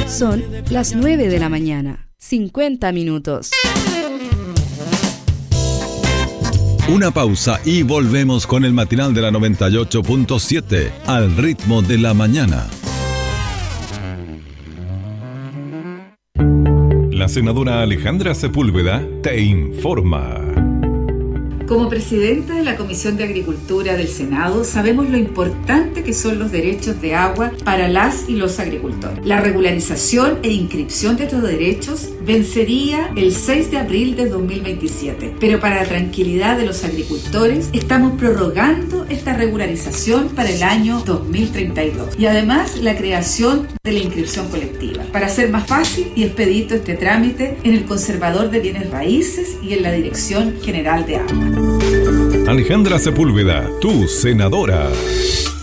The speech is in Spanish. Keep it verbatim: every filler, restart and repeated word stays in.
Son las nueve de la mañana, cincuenta minutos. Una pausa y volvemos con el matinal de la noventa y ocho punto siete, al ritmo de la mañana. La senadora Alejandra Sepúlveda te informa. Como presidenta de la Comisión de Agricultura del Senado, sabemos lo importante que son los derechos de agua para las y los agricultores. La regularización e inscripción de estos derechos vencería el seis de abril de dos mil veintisiete, pero para la tranquilidad de los agricultores estamos prorrogando esta regularización para el año dos mil treinta y dos y además la creación de la inscripción colectiva, para hacer más fácil y expedito este trámite en el Conservador de Bienes Raíces y en la Dirección General de Agua. Alejandra Sepúlveda, tu senadora.